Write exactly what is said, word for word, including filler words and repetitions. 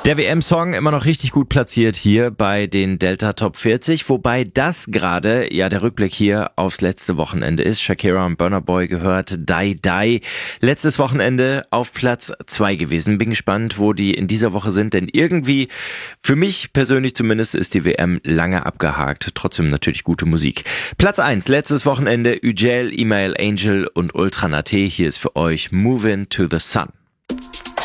Der W M-Song immer noch richtig gut platziert hier bei den Delta Top vierzig, wobei das gerade ja der Rückblick hier aufs letzte Wochenende ist. Shakira und Burna Boy gehört Die Die. Letztes Wochenende auf Platz zwei gewesen. Bin gespannt, wo die in dieser Woche sind, denn irgendwie, für mich persönlich zumindest, ist die W M lange abgehakt. Trotzdem natürlich gute Musik. Platz eins, letztes Wochenende, Ücel, Email Angel und Ultra Naté. Hier ist für euch Movin' to the Sun.